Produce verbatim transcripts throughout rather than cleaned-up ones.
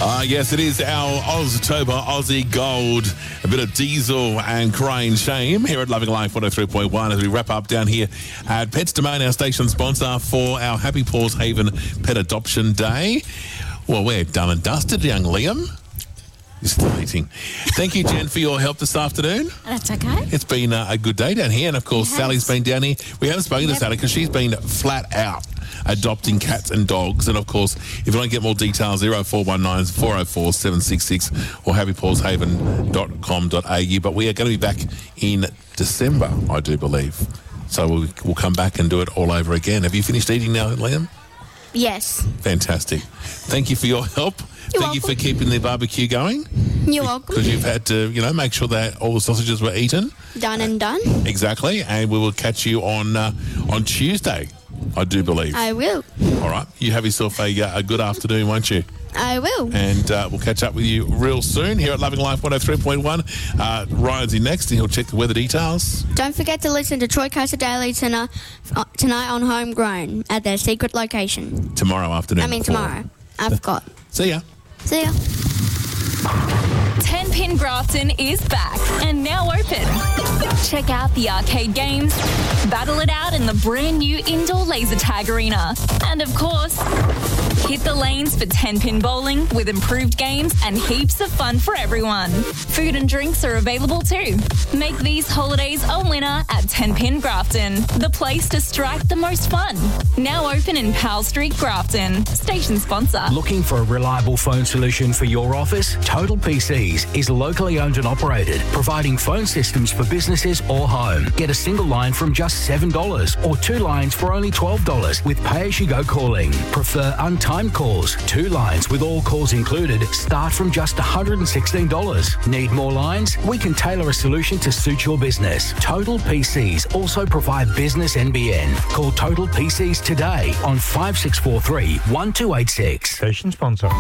Uh, yes, it is our Oztober Aussie Gold. A bit of Diesel and Crane Shame here at Loving Life one oh three point one as we wrap up down here at Pets Domain, our station sponsor for our Happy Paws Haven Pet Adoption Day. Well, we're done and dusted, young Liam. You're still eating. Thank you, Jen, for your help this afternoon. That's okay. It's been uh, a good day down here. And, of course, Sally's been down here. We haven't spoken yep. to Sally because she's been flat out adopting cats and dogs. And, of course, if you want to get more details, oh four one nine, four oh four, seven six six or happy paws haven dot com dot a u. But we are going to be back in December, I do believe. So we'll, we'll come back and do it all over again. Have you finished eating now, Liam? Yes. Fantastic. Thank you for your help. You're Thank welcome. you for keeping the barbecue going. You're welcome. Because you've had to, you know, make sure that all the sausages were eaten. Done and done. Exactly. And we will catch you on uh, on Tuesday, I do believe. I will. All right. You have yourself a, uh, a good afternoon, won't you? I will. And uh, we'll catch up with you real soon here at Loving Life one oh three point one. Uh, Ryan's in next and he'll check the weather details. Don't forget to listen to Troy Coaster Daily tonight, uh, tonight on Homegrown at their secret location. Tomorrow afternoon. I mean before. tomorrow. I've got. See ya. See ya. ten Pin Grafton is back and now open. Check out the arcade games, battle it out in the brand new indoor laser tag arena, and of course, hit the lanes for ten pin bowling with improved games and heaps of fun for everyone. Food and drinks are available too. Make these holidays a winner at ten Pin Grafton, the place to strike the most fun. Now open in Powell Street, Grafton. Station sponsor. Looking for a reliable phone solution for your office? Total P Cs is locally owned and operated, providing phone systems for businesses or home. Get a single line from just seven dollars or two lines for only twelve dollars with pay-as-you-go calling. Prefer untimed calls? Two lines with all calls included start from just one hundred sixteen dollars. Need more lines? We can tailor a solution to suit your business. Total P Cs also provide business N B N. Call Total P Cs today on five six four three, one two eight six. Station sponsor.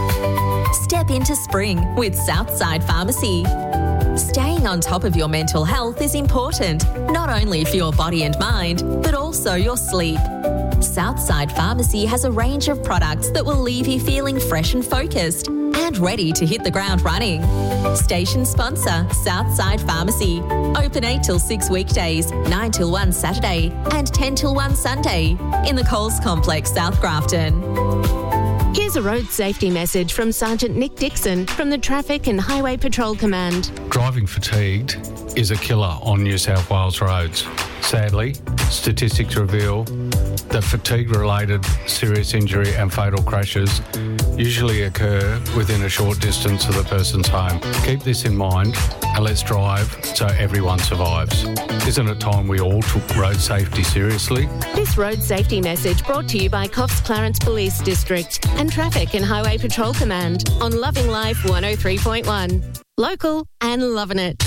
Step into spring with Southside Pharmacy. Staying on top of your mental health is important, not only for your body and mind, but also your sleep. Southside Pharmacy has a range of products that will leave you feeling fresh and focused and ready to hit the ground running. Station sponsor, Southside Pharmacy. Open eight till six weekdays, nine till one Saturday and ten till one Sunday in the Coles Complex, South Grafton. Here's a road safety message from Sergeant Nick Dixon from the Traffic and Highway Patrol Command. Driving fatigued is a killer on New South Wales roads. Sadly, statistics reveal that fatigue-related serious injury and fatal crashes usually occur within a short distance of the person's home. Keep this in mind and let's drive so everyone survives. Isn't it time we all took road safety seriously? This road safety message brought to you by Coffs Clarence Police District and Traffic and Highway Patrol Command on Loving Life one oh three point one. Local and loving it.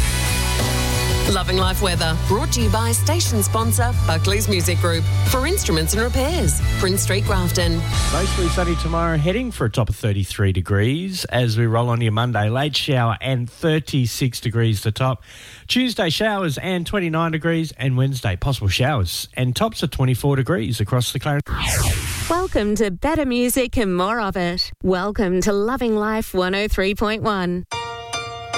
Loving Life weather brought to you by station sponsor Buckley's Music Group for instruments and repairs. Prince Street, Grafton. Mostly sunny tomorrow, heading for a top of thirty-three degrees as we roll on to your Monday. Late shower and thirty-six degrees the top. Tuesday showers and twenty-nine degrees, and Wednesday possible showers and tops of twenty-four degrees across the Clarence. Welcome to better music and more of it. Welcome to Loving Life one oh three point one.